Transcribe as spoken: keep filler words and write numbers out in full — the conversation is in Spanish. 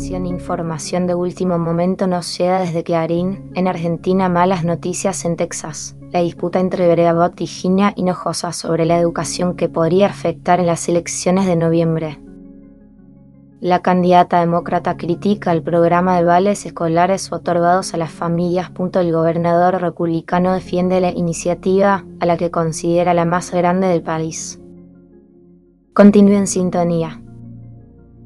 Atención, información de último momento nos llega desde Clarín. En Argentina, malas noticias en Texas. La disputa entre Breabot y Gina Hinojosa sobre la educación que podría afectar en las elecciones de noviembre. La candidata demócrata critica el programa de vales escolares otorgados a las familias. El gobernador republicano defiende la iniciativa, a la que considera la más grande del país. Continúe en sintonía.